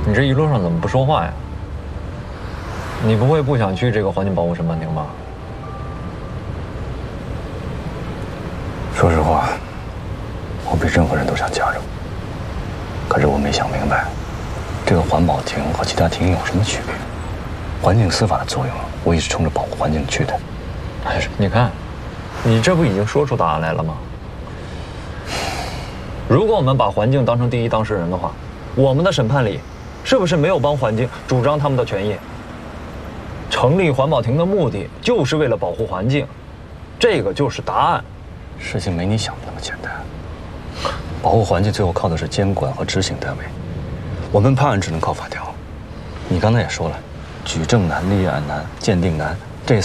你这一路上怎么不说话呀？你不会不想去这个环境保护审判庭吧？ 说实话，我比任何人都想加入。可是我没想明白，这个环保庭和其他庭有什么区别？环境司法的作用，我也是冲着保护环境去的。 哎，你看，你这不已经说出答案来了吗？如果我们把环境当成第一当事人的话，我们的审判里，是不是没有帮环境主张他们的权益？成立环保庭的目的就是为了保护环境，这个就是答案。 事情没你想的那么简单。保护环境最后靠的是监管和执行单位，我们判案只能靠法条。你刚才也说了，举证难、立案难、鉴定难，